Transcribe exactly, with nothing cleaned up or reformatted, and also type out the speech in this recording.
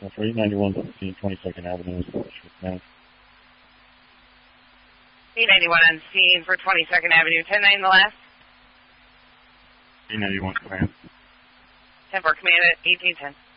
Uh, for eight ninety-one scene, twenty-second Avenue. eight ninety-one on scene for twenty-second Avenue. ten nine the last. eight ninety-one command. ten four command at eighteen ten.